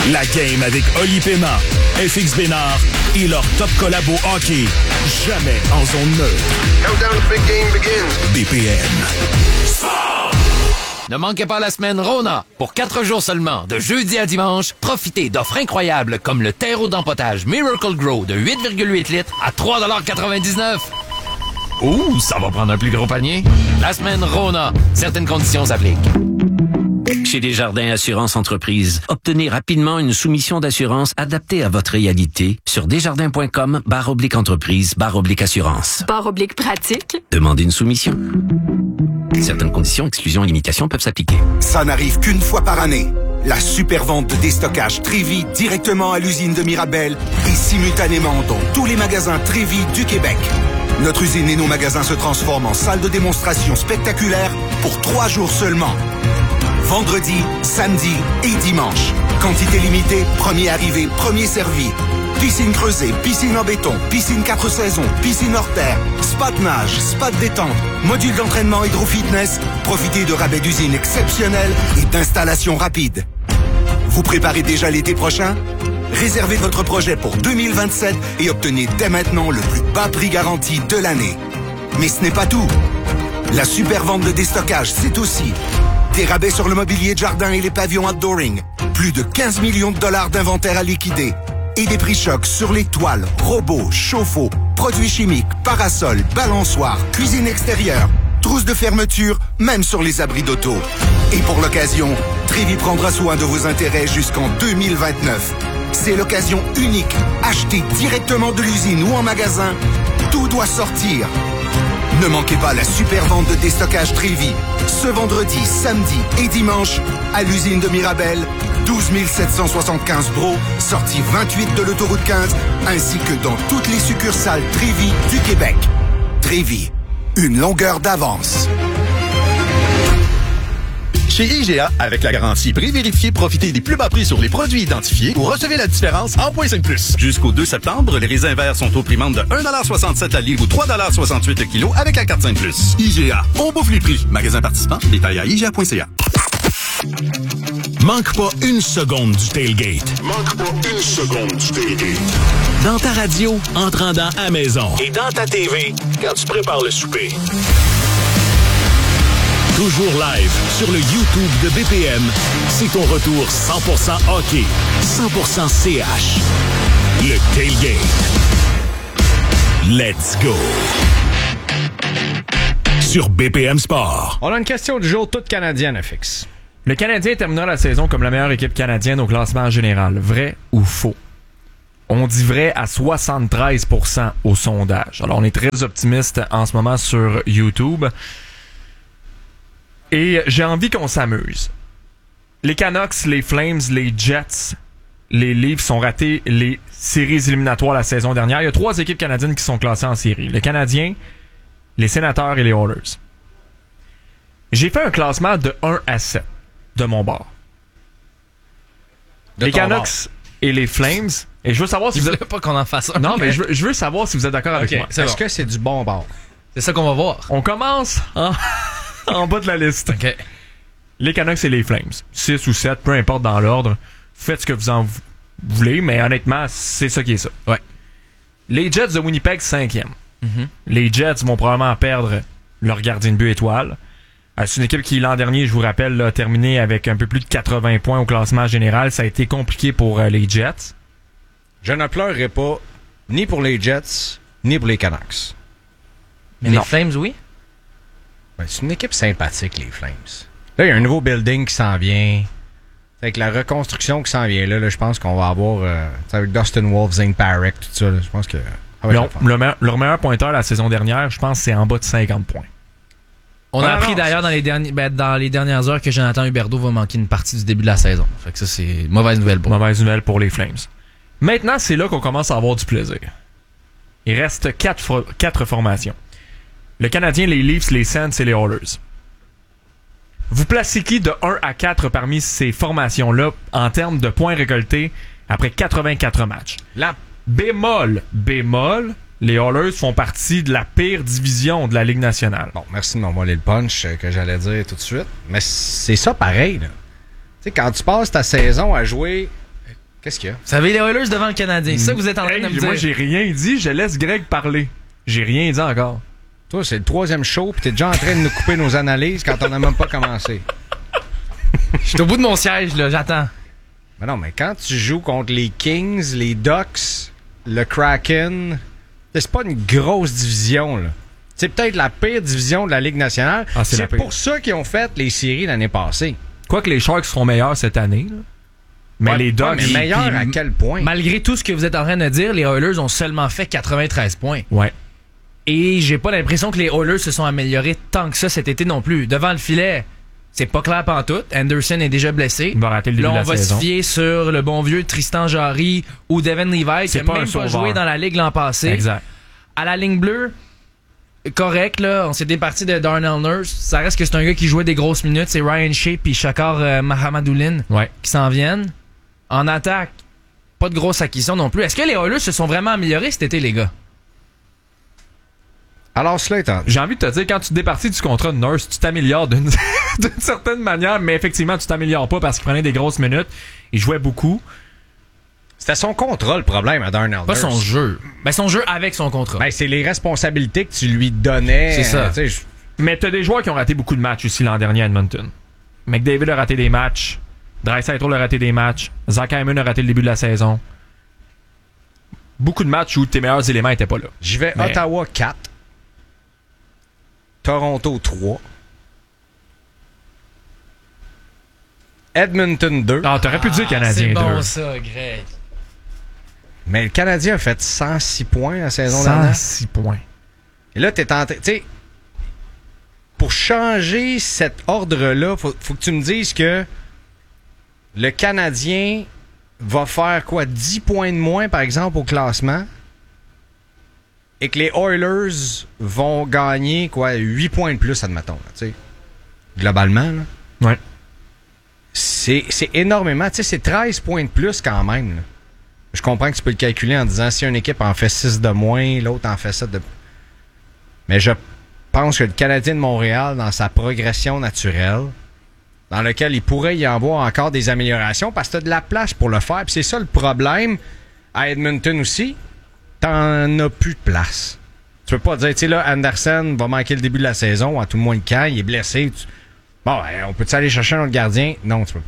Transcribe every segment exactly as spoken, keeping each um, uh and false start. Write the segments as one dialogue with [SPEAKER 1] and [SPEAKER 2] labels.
[SPEAKER 1] La game avec Oli Pema, F X Bénard et leur top collabo hockey. Jamais en zone neutre.
[SPEAKER 2] Countdown to big game begins.
[SPEAKER 1] B P M.
[SPEAKER 3] Ne manquez pas la semaine Rona. Pour quatre jours seulement, de jeudi à dimanche, profitez d'offres incroyables comme le terreau d'empotage Miracle Grow de huit virgule huit litres à trois quatre-vingt-dix-neuf. Ouh, ça va prendre un plus gros panier. La semaine Rona. Certaines conditions s'appliquent.
[SPEAKER 4] Chez Desjardins Assurance Entreprise, obtenez rapidement une soumission d'assurance adaptée à votre réalité sur desjardins.com barre oblique entreprise barre oblique assurance.
[SPEAKER 5] Barre oblique pratique.
[SPEAKER 4] Demandez une soumission. Certaines conditions, exclusions et limitations peuvent s'appliquer.
[SPEAKER 6] Ça n'arrive qu'une fois par année. La super vente de déstockage Trévi directement à l'usine de Mirabel et simultanément dans tous les magasins Trévi du Québec. Notre usine et nos magasins se transforment en salle de démonstration spectaculaire pour trois jours seulement. Vendredi, samedi et dimanche. Quantité limitée, premier arrivé, premier servi. Piscine creusée, piscine en béton, piscine quatre saisons, piscine hors terre, spa de nage, spa de détente, module d'entraînement hydro-fitness. Profitez de rabais d'usine exceptionnels et d'installations rapides. Vous préparez déjà l'été prochain? Réservez votre projet pour deux mille vingt-sept et obtenez dès maintenant le plus bas prix garanti de l'année. Mais ce n'est pas tout. La super vente de déstockage, c'est aussi des rabais sur le mobilier de jardin et les pavillons outdooring. Plus de quinze millions de dollars d'inventaire à liquider. Et des prix chocs sur les toiles, robots, chauffe-eau, produits chimiques, parasols, balançoires, cuisine extérieure, trousses de fermeture, même sur les abris d'auto. Et pour l'occasion, Trévi prendra soin de vos intérêts jusqu'en deux mille vingt-neuf. C'est l'occasion unique. Achetez directement de l'usine ou en magasin. Tout doit sortir. Ne manquez pas la super vente de déstockage Trévi. Ce vendredi, samedi et dimanche, à l'usine de Mirabel, douze mille sept cent soixante-quinze Bro, sortie vingt-huit de l'autoroute quinze, ainsi que dans toutes les succursales Trévi du Québec. Trévi, une longueur d'avance.
[SPEAKER 7] Chez I G A, avec la garantie pré-vérifiée, profitez des plus bas prix sur les produits identifiés ou recevez la différence en point cinq plus. Jusqu'au deux septembre, les raisins verts sont au prix de un soixante-sept la livre ou trois soixante-huit le kilo avec la carte cinq plus. I G A, on bouffe les prix. Magasin participant, détail à I G A point C A.
[SPEAKER 1] Manque pas une seconde du tailgate.
[SPEAKER 2] Manque pas une seconde du tailgate.
[SPEAKER 1] Dans ta radio, en te rendant à la maison. Et dans ta T V, quand tu prépares le souper. Toujours live sur le YouTube de B P M, c'est ton retour cent pour cent hockey, cent pour cent C H. Le tailgate. Let's go. Sur B P M Sport.
[SPEAKER 8] On a une question du jour toute canadienne, F X. Le Canadien terminera la saison comme la meilleure équipe canadienne au classement général. Vrai ou faux? On dit vrai à soixante-treize pour cent au sondage. Alors, on est très optimiste en ce moment sur YouTube. Et j'ai envie qu'on s'amuse. Les Canucks, les Flames, les Jets, les Leafs ont raté les séries éliminatoires la saison dernière. Il y a trois équipes canadiennes qui sont classées en série. Les Canadiens, les Sénateurs et les Oilers. J'ai fait un classement de un à sept de mon bord. De les Canucks bord. Et les Flames. Et je veux savoir si
[SPEAKER 9] Il
[SPEAKER 8] vous
[SPEAKER 9] voulait
[SPEAKER 8] êtes...
[SPEAKER 9] pas qu'on en fasse un.
[SPEAKER 8] Non, mais je veux, je veux savoir si vous êtes d'accord
[SPEAKER 9] okay,
[SPEAKER 8] avec moi.
[SPEAKER 9] Est-ce
[SPEAKER 8] bon.
[SPEAKER 9] que c'est du bon bord? C'est ça qu'on va voir.
[SPEAKER 8] On commence en... en bas de la liste.
[SPEAKER 9] Okay.
[SPEAKER 8] Les Canucks et les Flames. six ou sept, peu importe dans l'ordre. Faites ce que vous en voulez, mais honnêtement, c'est ça qui est ça.
[SPEAKER 9] Ouais.
[SPEAKER 8] Les Jets de Winnipeg, cinquième.
[SPEAKER 9] Mm-hmm.
[SPEAKER 8] Les Jets vont probablement perdre leur gardien de but étoile. Euh, c'est une équipe qui, l'an dernier, je vous rappelle, a terminé avec un peu plus de quatre-vingts points au classement général. Ça a été compliqué pour euh, les Jets.
[SPEAKER 10] Je ne pleurerai pas ni pour les Jets, ni pour les Canucks.
[SPEAKER 9] Mais non. Les Flames, oui?
[SPEAKER 10] Ben, c'est une équipe sympathique, les Flames. Là, il y a un nouveau building qui s'en vient. Avec la reconstruction qui s'en vient là, là je pense qu'on va avoir euh, avec Dustin Wolf, Zane Parek, tout ça. Là, je pense que
[SPEAKER 8] leur, le meilleur, leur meilleur pointeur la saison dernière, je pense, c'est en bas de cinquante points.
[SPEAKER 9] On a appris d'ailleurs dans les, derniers, ben, dans les dernières heures que Jonathan Huberdeau va manquer une partie du début de la saison. Fait que ça, c'est mauvaise nouvelle pour
[SPEAKER 8] Mauvaise nouvelle pour les Flames. Maintenant, c'est là qu'on commence à avoir du plaisir. Il reste quatre, fo- quatre formations. Le Canadien, les Leafs, les Sens et les Oilers. Vous placez qui de un à quatre parmi ces formations-là en termes de points récoltés après quatre-vingt-quatre matchs? La bémol, bémol, les Oilers font partie de la pire division de la Ligue nationale.
[SPEAKER 10] Bon, merci de m'envoyer le punch que j'allais dire tout de suite. Mais c'est ça pareil, là. Tu sais, quand tu passes ta saison à jouer Qu'est-ce qu'il y a?
[SPEAKER 9] Vous savez, les Oilers devant le Canadien. C'est ça que vous êtes en train
[SPEAKER 8] Hey,
[SPEAKER 9] de me
[SPEAKER 8] moi,
[SPEAKER 9] dire.
[SPEAKER 8] j'ai rien dit. Je laisse Greg parler. J'ai rien dit encore.
[SPEAKER 10] Toi, c'est le troisième show, pis t'es déjà en train de nous couper nos analyses quand on n'a même pas commencé.
[SPEAKER 9] Je suis au bout de mon siège, là. J'attends.
[SPEAKER 10] Mais non, mais quand tu joues contre les Kings, les Ducks, le Kraken, c'est pas une grosse division, là. C'est peut-être la pire division de la Ligue nationale.
[SPEAKER 8] Ah, c'est
[SPEAKER 10] c'est
[SPEAKER 8] la pire.
[SPEAKER 10] pour ça qu'ils ont fait les séries l'année passée.
[SPEAKER 8] Quoique les Sharks seront meilleurs cette année. Là. Mais
[SPEAKER 10] Ouais,
[SPEAKER 8] les Ducks...
[SPEAKER 10] ouais, mais meilleurs
[SPEAKER 9] puis-
[SPEAKER 10] à quel point?
[SPEAKER 9] Malgré tout ce que vous êtes en train de dire, les Oilers ont seulement fait quatre-vingt-treize points.
[SPEAKER 8] Ouais.
[SPEAKER 9] Et j'ai pas l'impression que les Oilers se sont améliorés tant que ça cet été non plus. Devant le filet, c'est pas clair pantoute. Anderson est déjà blessé.
[SPEAKER 8] Il va rater le début
[SPEAKER 9] Là,
[SPEAKER 8] de
[SPEAKER 9] on
[SPEAKER 8] la
[SPEAKER 9] va
[SPEAKER 8] saison.
[SPEAKER 9] se fier sur le bon vieux Tristan Jarry ou Devin Levi, qui
[SPEAKER 8] C'est
[SPEAKER 9] a
[SPEAKER 8] pas
[SPEAKER 9] même
[SPEAKER 8] un
[SPEAKER 9] pas
[SPEAKER 8] sauveur.
[SPEAKER 9] joué dans la Ligue l'an passé.
[SPEAKER 8] Exact.
[SPEAKER 9] À la ligne bleue, correct, là. On s'est départi de Darnell Nurse. Ça reste que c'est un gars qui jouait des grosses minutes. C'est Ryan Shea puis Shakar euh, Mahamadoulin
[SPEAKER 8] Ouais.
[SPEAKER 9] qui s'en viennent. En attaque, pas de grosse acquisition non plus. Est-ce que les Oilers se sont vraiment améliorés cet été, les gars?
[SPEAKER 10] Alors, cela étant dit,
[SPEAKER 8] J'ai envie de te dire, quand tu te départis du contrat de Nurse, tu t'améliores d'une d'une certaine manière, mais effectivement, tu t'améliores pas parce qu'il prenait des grosses minutes. Il jouait beaucoup.
[SPEAKER 10] c'était son contrat le problème à Darnell
[SPEAKER 9] Pas
[SPEAKER 10] Nurse.
[SPEAKER 9] son jeu. Ben, son jeu avec son contrat.
[SPEAKER 10] Ben, c'est les responsabilités que tu lui donnais.
[SPEAKER 9] C'est ça.
[SPEAKER 10] euh, tu sais, je-
[SPEAKER 8] Mais t'as des joueurs qui ont raté beaucoup de matchs aussi l'an dernier à Edmonton. McDavid a raté des matchs. Draisaitl a raté des matchs. Zach Hyman a raté le début de la saison. Beaucoup de matchs où tes meilleurs éléments étaient pas là.
[SPEAKER 10] J'y vais
[SPEAKER 8] Mais-
[SPEAKER 10] Ottawa quatre. Toronto trois. Edmonton deux.
[SPEAKER 8] Ah, t'aurais pu dire Canadien
[SPEAKER 9] c'est bon
[SPEAKER 8] deux.
[SPEAKER 9] ça, Greg.
[SPEAKER 10] Mais le Canadien a fait cent six points la saison dernière.
[SPEAKER 8] cent six points.
[SPEAKER 10] Et là, t'es en train. Tu sais, pour changer cet ordre-là, faut, faut que tu me dises que le Canadien va faire quoi, dix points de moins, par exemple, au classement, et que les Oilers vont gagner quoi, huit points de plus, admettons. Là, tu sais. Globalement, là.
[SPEAKER 8] Ouais.
[SPEAKER 10] C'est, c'est énormément. Tu sais, c'est treize points de plus quand même. Là. Je comprends que tu peux le calculer en disant si une équipe en fait six de moins, l'autre en fait sept de... Mais je pense que le Canadien de Montréal, dans sa progression naturelle, dans lequel il pourrait y avoir encore des améliorations, parce que tu as de la place pour le faire. Puis c'est ça le problème à Edmonton aussi. T'en as plus de place. Tu peux pas dire, tu sais, là, Anderson va manquer le début de la saison, à tout le moins le camp, il est blessé. Tu... Bon, ben, on peut-tu aller chercher un autre gardien? Non, tu peux pas.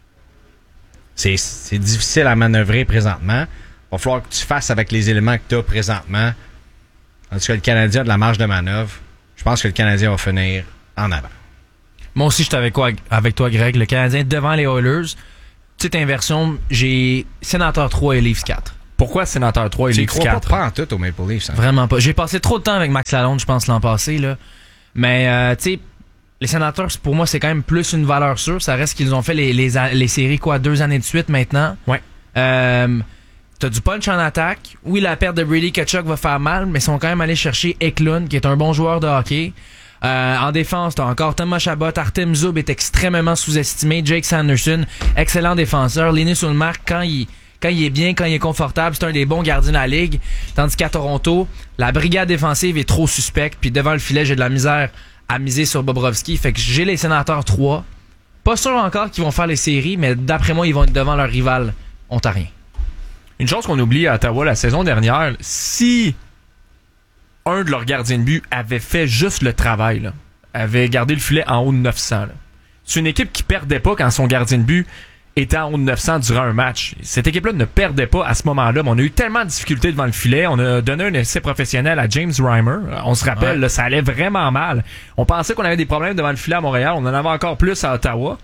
[SPEAKER 10] C'est, c'est difficile à manœuvrer présentement. Il va falloir que tu fasses avec les éléments que tu as présentement. En tout cas, le Canadien a de la marge de manœuvre. Je pense que le Canadien va finir en avant.
[SPEAKER 9] Moi aussi, je suis avec, quoi, avec toi, Greg. Le Canadien devant les Oilers. Petite inversion, j'ai Sénateur trois et Leafs quatre.
[SPEAKER 8] Pourquoi Sénateur trois et
[SPEAKER 10] Tu y
[SPEAKER 8] Leafs
[SPEAKER 10] crois pas,
[SPEAKER 8] quatre?
[SPEAKER 10] pas en tout au Maple Leafs. Hein?
[SPEAKER 9] Vraiment pas. J'ai passé trop de temps avec Max Lalonde, je pense, l'an passé. Là. Mais, euh, tu sais, les Sénateurs, pour moi, c'est quand même plus une valeur sûre. Ça reste qu'ils ont fait les, les, les séries, quoi, deux années de suite maintenant.
[SPEAKER 8] Ouais.
[SPEAKER 9] Euh, T'as du punch en attaque. Oui, la perte de Brady Tkachuk va faire mal, mais ils sont quand même allés chercher Eklund, qui est un bon joueur de hockey. Euh, en défense, t'as encore Thomas Chabot. Artem Zub est extrêmement sous-estimé. Jake Sanderson, excellent défenseur. Linus Ulmark, quand il, quand il est bien, quand il est confortable, c'est un des bons gardiens de la Ligue. Tandis qu'à Toronto, la brigade défensive est trop suspecte. Puis devant le filet, j'ai de la misère à miser sur Bobrovski. Fait que j'ai les Sénateurs trois. Pas sûr encore qu'ils vont faire les séries, mais d'après moi, ils vont être devant leur rival ontarien.
[SPEAKER 8] Une chose qu'on oublie à Ottawa la saison dernière, si un de leurs gardiens de but avait fait juste le travail, là, avait gardé le filet en haut de neuf cents, là. C'est une équipe qui perdait pas quand son gardien de but était en haut de neuf cents durant un match. Cette équipe-là ne perdait pas à ce moment-là, mais on a eu tellement de difficultés devant le filet. On a donné un essai professionnel à James Reimer. On se rappelle,
[SPEAKER 9] Ouais.
[SPEAKER 8] là, ça allait vraiment mal. On pensait qu'on avait des problèmes devant le filet à Montréal. On en avait encore plus à Ottawa.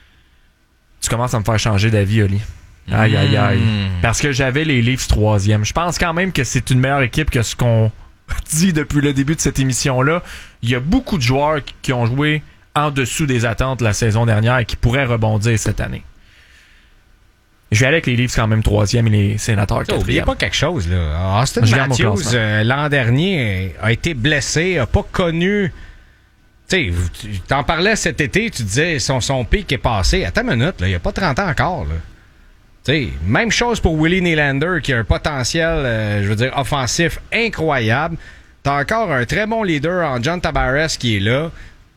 [SPEAKER 8] Tu commences à me faire changer d'avis, Oli. Aïe, aïe, aïe.
[SPEAKER 9] Mmh.
[SPEAKER 8] Parce que j'avais les Leafs troisième. Je pense quand même que c'est une meilleure équipe que ce qu'on dit depuis le début de cette émission-là. Il y a beaucoup de joueurs qui ont joué en dessous des attentes la saison dernière et qui pourraient rebondir cette année. Je vais aller avec les Leafs quand même troisième et les Sénateurs
[SPEAKER 10] N'oubliez
[SPEAKER 8] quatrième.
[SPEAKER 10] pas quelque chose, là. Austin
[SPEAKER 8] Je garde mon
[SPEAKER 10] Matthews,
[SPEAKER 8] classement.
[SPEAKER 10] euh, l'an dernier, a été blessé, a pas connu... Tu sais, vous- tu t'en parlais cet été, tu disais son, son pic est passé. Attends une minute, là, il a pas trente ans encore, là. Tu sais, même chose pour Willie Nylander, qui a un potentiel, euh, je veux dire, offensif incroyable. T'as encore un très bon leader en John Tavares qui est là.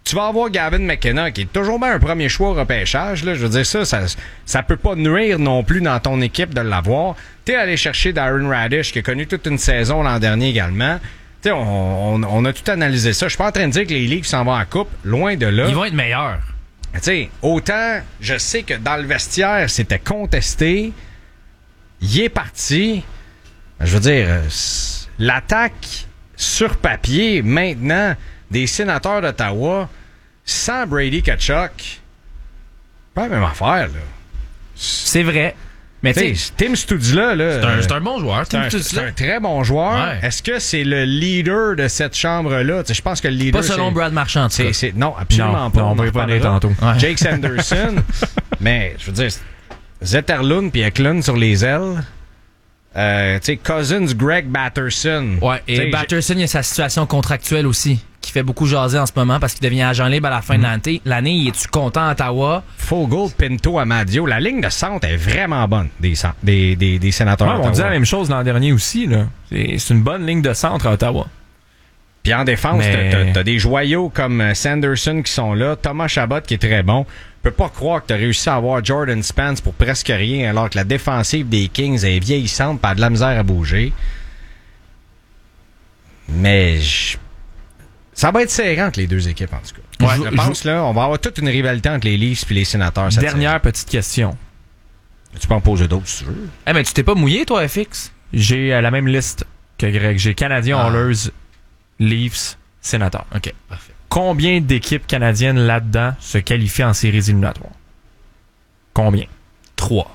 [SPEAKER 10] tu vas avoir Gavin McKenna, qui est toujours bien un premier choix au repêchage. Là. Je veux dire, ça, ça, ça peut pas nuire non plus dans ton équipe de l'avoir. T'es allé chercher Darren Radish, qui a connu toute une saison l'an dernier également. Tu sais, on, on, on a tout analysé ça. Je suis pas en train de dire que les Leafs s'en vont en coupe. Loin de là.
[SPEAKER 9] Ils vont être meilleurs.
[SPEAKER 10] Tu sais, autant, je sais que dans le vestiaire, c'était contesté. Il est parti. Je veux dire, l'attaque sur papier, maintenant, des Sénateurs d'Ottawa, sans Brady Tkachuk, pas la même affaire, là.
[SPEAKER 9] C'est vrai. Mais tu sais,
[SPEAKER 10] Tim Stützle, là.
[SPEAKER 9] C'est un, c'est un bon joueur,
[SPEAKER 10] Tim Stützle. C'est un très bon joueur.
[SPEAKER 9] Ouais.
[SPEAKER 10] Est-ce que c'est le leader de cette chambre-là? Je pense que le leader.
[SPEAKER 9] Pas selon
[SPEAKER 10] c'est,
[SPEAKER 9] Brad Marchand.
[SPEAKER 10] c'est, c'est, non, absolument
[SPEAKER 8] non,
[SPEAKER 10] pas.
[SPEAKER 8] Non, on va y parler tantôt.
[SPEAKER 10] Ouais. Jake Sanderson. Mais, je veux dire, Zetterlund puis Eklund sur les ailes. Euh, tu sais, Cousins, Greg Batterson.
[SPEAKER 9] Ouais, et
[SPEAKER 10] t'sais,
[SPEAKER 9] Batterson, il y a sa situation contractuelle aussi, qui fait beaucoup jaser en ce moment parce qu'il devient agent libre à la fin mm. de l'année. L'année, il est-tu content à Ottawa?
[SPEAKER 10] Fogle, Pinto, Amadio. La ligne de centre est vraiment bonne des, des, des, des Sénateurs
[SPEAKER 8] ouais,
[SPEAKER 10] d'Ottawa.
[SPEAKER 8] On disait la même chose l'an dernier aussi. Là. C'est, c'est une bonne ligne de centre à Ottawa.
[SPEAKER 10] Puis en défense,
[SPEAKER 8] Mais...
[SPEAKER 10] t'as, t'as, t'as des joyaux comme Sanderson qui sont là, Thomas Chabot qui est très bon. Je peux pas croire que t'as réussi à avoir Jordan Spence pour presque rien, alors que la défensive des Kings est vieillissante, pas de la misère à bouger. Mais je... ça va être serrant entre les deux équipes, en tout cas. Ouais, je, je pense, je... là, on va avoir toute une rivalité entre les Leafs et les Sénateurs.
[SPEAKER 8] Dernière petite question.
[SPEAKER 10] Tu peux en poser d'autres si tu veux.
[SPEAKER 9] Eh hey, mais tu t'es pas mouillé, toi, F X?
[SPEAKER 8] J'ai euh, la même liste que Greg. J'ai Canadiens, ah. Oilers, Leafs, Sénateurs.
[SPEAKER 9] OK, parfait.
[SPEAKER 8] Combien d'équipes canadiennes là-dedans se qualifient en séries éliminatoires? Combien?
[SPEAKER 9] Trois.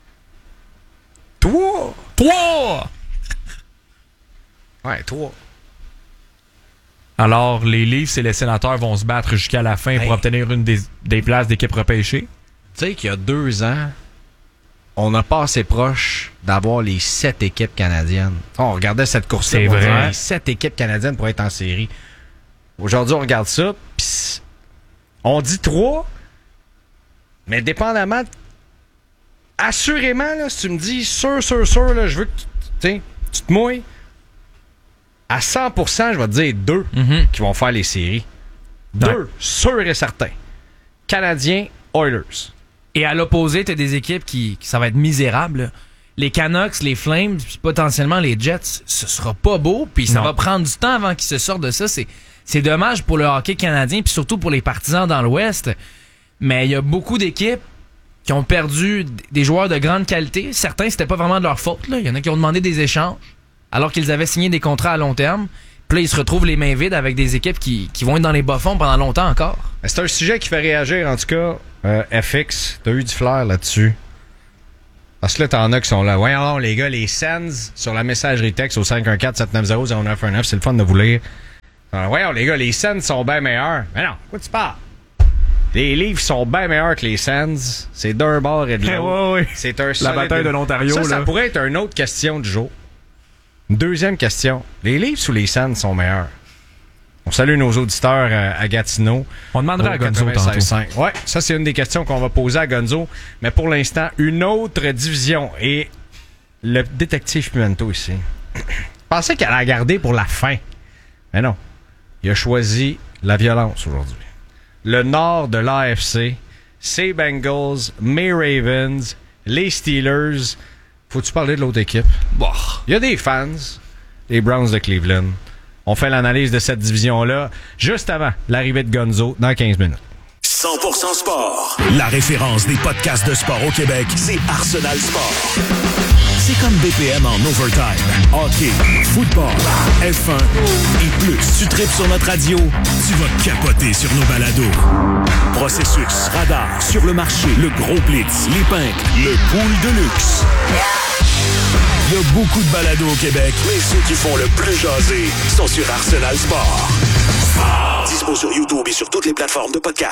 [SPEAKER 10] Trois?
[SPEAKER 8] Trois!
[SPEAKER 10] Ouais, trois.
[SPEAKER 8] Alors, les Leafs et les Sénateurs vont se battre jusqu'à la fin hey. pour obtenir une des, des places d'équipe repêchée.
[SPEAKER 10] Tu sais qu'il y a deux ans, on n'a pas assez proche d'avoir les sept équipes canadiennes. On regardait cette course-là.
[SPEAKER 8] C'est vrai.
[SPEAKER 10] Les sept équipes canadiennes pour être en série. Aujourd'hui, on regarde ça, pis on dit trois, mais dépendamment, assurément, là, si tu me dis sûr, sûr, sûr, là, je veux que tu, tu te mouilles, à cent pour cent, je vais te dire deux mm-hmm. qui vont faire les séries. Deux, ouais. sûr et certain. Canadiens, Oilers.
[SPEAKER 9] Et à l'opposé, t'as des équipes qui, qui ça va être misérable. Les Canucks, les Flames, puis potentiellement les Jets, ce sera pas beau, puis ça non. va prendre du temps avant qu'ils se sortent de ça. C'est C'est dommage pour le hockey canadien, puis surtout pour les partisans dans l'Ouest. Mais il y a beaucoup d'équipes qui ont perdu des joueurs de grande qualité. Certains, c'était pas vraiment de leur faute. Il y en a qui ont demandé des échanges, alors qu'ils avaient signé des contrats à long terme. Puis là, ils se retrouvent les mains vides avec des équipes qui, qui vont être dans les bas-fonds pendant longtemps encore.
[SPEAKER 10] C'est un sujet qui fait réagir, en tout cas. Euh, F X, t'as eu du flair là-dessus. Parce que là, t'en as qui sont là. Voyons, les gars, les Sens sur la messagerie texte au cinq un quatre sept neuf zéro zéro neuf un neuf. C'est le fun de vous lire. Alors, voyons, les gars, les Sens sont bien meilleurs. Mais non, quoi tu parles? Les Leafs sont bien meilleurs que les Sens. C'est d'un bord et de l'autre.
[SPEAKER 8] Ouais, ouais.
[SPEAKER 10] C'est un
[SPEAKER 8] La bataille de l'Ontario.
[SPEAKER 10] Ça,
[SPEAKER 8] là.
[SPEAKER 10] ça pourrait être une autre question du jour. Une deuxième question. Les Leafs ou les Sens sont meilleurs? On salue nos auditeurs euh, à Gatineau.
[SPEAKER 8] On demandera à Gonzo tantôt.
[SPEAKER 10] Ouais, ça, c'est une des questions qu'on va poser à Gonzo. Mais pour l'instant, une autre division. Et le détective Pimento ici. Je pensais qu'elle allait la garder pour la fin. Mais non. Il a choisi la violence aujourd'hui. Le nord de l'A F C, ces Bengals, mes Ravens, les Steelers. Faut-tu parler de l'autre équipe?
[SPEAKER 9] Bon.
[SPEAKER 10] Il y a des fans, les Browns de Cleveland. On fait l'analyse de cette division-là juste avant l'arrivée de Gonzo dans quinze minutes.
[SPEAKER 1] cent pour cent Sport. La référence des podcasts de sport au Québec, c'est Arsenal Sport. C'est comme B P M en overtime. Hockey, football, F un et plus. Tu tripes sur notre radio, tu vas capoter sur nos balados. Processus, radar, sur le marché, le gros blitz, les pinks, le pool de luxe. Il y a beaucoup de balados au Québec, mais ceux qui font le plus jaser sont sur Arsenal Sport. Dispo sur YouTube et sur toutes les plateformes de podcast.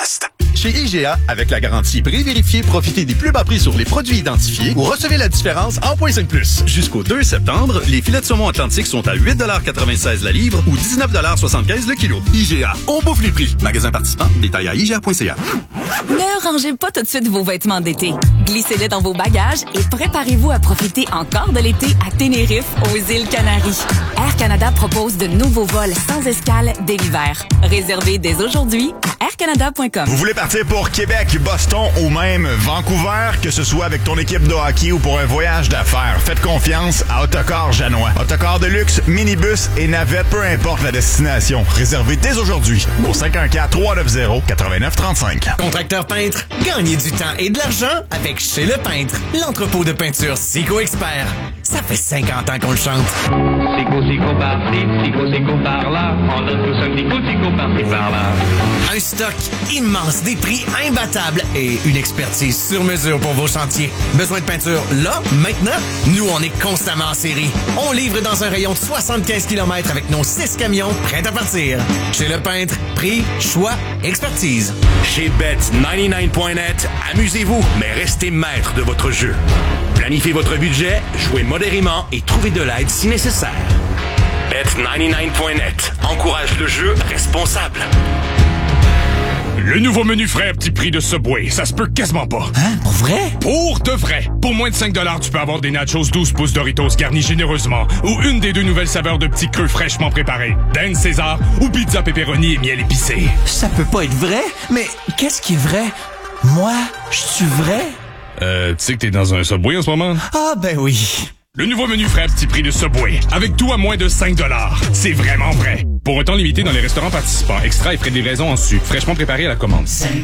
[SPEAKER 7] Chez I G A, avec la garantie prix vérifié, profitez des plus bas prix sur les produits identifiés ou recevez la différence en point cinq plus. Jusqu'au deux septembre, les filets de saumon Atlantique sont à huit quatre-vingt-seize la livre ou dix-neuf soixante-quinze le kilo. I G A, on bouffe les prix. Magasin participant, détail à I G A point C A.
[SPEAKER 5] Ne rangez pas tout de suite vos vêtements d'été. Glissez-les dans vos bagages et préparez-vous à profiter encore de l'été à Tenerife, aux îles Canaries. Air Canada propose de nouveaux vols sans escale dès l'hiver. Réservez dès aujourd'hui à air canada point com.
[SPEAKER 11] Vous voulez partir pour Québec, Boston ou même Vancouver, que ce soit avec ton équipe de hockey ou pour un voyage d'affaires, faites confiance à Autocar Janois. Autocar de luxe, minibus et navette, peu importe la destination. Réservez dès aujourd'hui au cinq un quatre, trois neuf zéro, neuf neuf trois cinq.
[SPEAKER 12] Contracteur peintre, gagnez du temps et de l'argent avec Chez Le Peintre, l'entrepôt de peinture Sico Expert. Ça fait cinquante ans qu'on le chante.
[SPEAKER 13] Sico, Sico par-ci, Sico, Sico par-là. On donne tous un petit coup, Sico par-ci, par-là.
[SPEAKER 12] Un stock immense, des prix imbattables et une expertise sur mesure pour vos chantiers. Besoin de peinture là, maintenant? Nous, on est constamment en série. On livre dans un rayon de soixante-quinze kilomètres avec nos six camions prêts à partir. Chez Le Peintre, prix, choix, expertise.
[SPEAKER 1] Chez Bet quatre-vingt-dix-neuf point net, amusez-vous, mais restez maître de votre jeu. Planifiez votre budget, jouez modérément et trouvez de l'aide si nécessaire. Bet quatre-vingt-dix-neuf point net encourage le jeu responsable.
[SPEAKER 14] Le nouveau menu frais à petit prix de Subway, ça se peut quasiment pas.
[SPEAKER 12] Hein? Pour vrai?
[SPEAKER 14] Pour de vrai. Pour moins de cinq dollars, tu peux avoir des nachos douze pouces Doritos garnis généreusement ou une des deux nouvelles saveurs de petits creux fraîchement préparés. Dan César ou pizza pepperoni et miel épicé.
[SPEAKER 12] Ça peut pas être vrai? Mais qu'est-ce qui est vrai? Moi, je suis vrai?
[SPEAKER 14] Euh, tu sais que t'es dans un Subway en ce moment?
[SPEAKER 12] Ah, ben oui.
[SPEAKER 14] Le nouveau menu frais à petit prix de Subway, avec tout à moins de cinq dollars. C'est vraiment vrai. Pour un temps limité dans les restaurants participants, extra et frais de livraison en su, fraîchement préparé à la commande.